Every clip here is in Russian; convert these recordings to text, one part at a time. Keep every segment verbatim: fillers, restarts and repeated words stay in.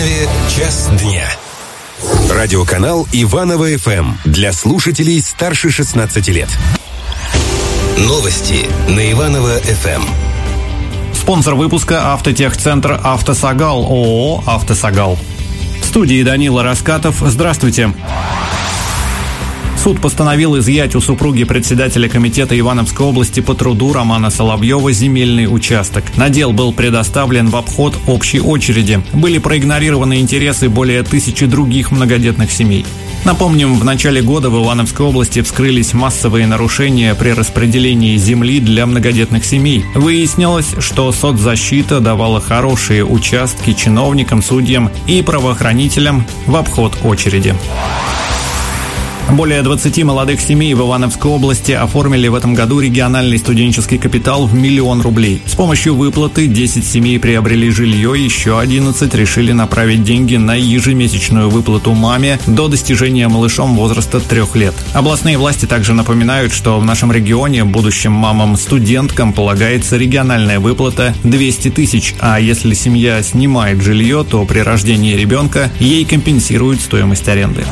Иванове «Час дня». Радиоканал Иваново эф эм для слушателей старше шестнадцати лет. Новости на Иваново эф эм. Спонсор выпуска — автотехцентр «Автосагал», ООО «Автосагал». В студии Данила Раскатов. Здравствуйте. Суд постановил изъять у супруги председателя комитета Ивановской области по труду Романа Соловьева земельный участок. Надел был предоставлен в обход общей очереди. Были проигнорированы интересы более тысячи других многодетных семей. Напомним, в начале года в Ивановской области вскрылись массовые нарушения при распределении земли для многодетных семей. Выяснилось, что соцзащита давала хорошие участки чиновникам, судьям и правоохранителям в обход очереди. Более двадцати молодых семей в Ивановской области оформили в этом году региональный студенческий капитал в миллион рублей. С помощью выплаты десять семей приобрели жилье, еще одиннадцать решили направить деньги на ежемесячную выплату маме до достижения малышом возраста трех лет. Областные власти также напоминают, что в нашем регионе будущим мамам-студенткам полагается региональная выплата двести тысяч, а если семья снимает жилье, то при рождении ребенка ей компенсируют стоимость аренды.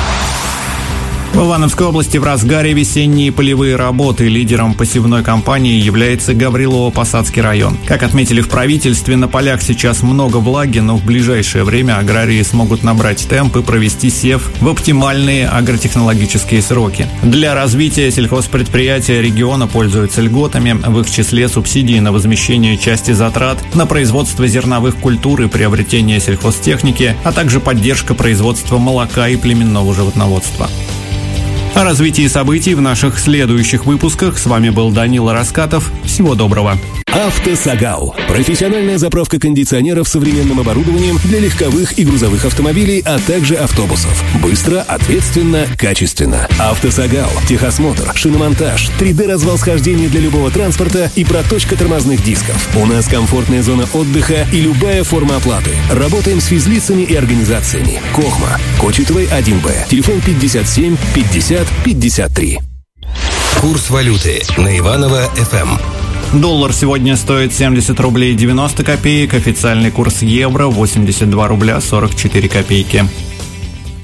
В Ивановской области в разгаре весенние полевые работы. Лидером посевной кампании является Гаврилово-Посадский район. Как отметили в правительстве, на полях сейчас много влаги, но в ближайшее время аграрии смогут набрать темп и провести сев в оптимальные агротехнологические сроки. Для развития сельхозпредприятия региона пользуются льготами, в их числе субсидии на возмещение части затрат на производство зерновых культур и приобретение сельхозтехники, а также поддержка производства молока и племенного животноводства. О развитии событий в наших следующих выпусках. С вами был Данила Раскатов. Всего доброго. «Автосагал» – профессиональная заправка кондиционеров современным оборудованием для легковых и грузовых автомобилей, а также автобусов. Быстро, ответственно, качественно. «Автосагал» – техосмотр, шиномонтаж, три дэ-развал схождения для любого транспорта и проточка тормозных дисков. У нас комфортная зона отдыха и любая форма оплаты. Работаем с физлицами и организациями. Кохма, Кочетовой один бэ. Телефон пятьдесят семь пятьдесят пятьдесят три. Курс валюты на Иваново эф эм. Доллар сегодня стоит семьдесят рублей девяносто копеек, официальный курс евро восемьдесят два рубля сорок четыре копейки.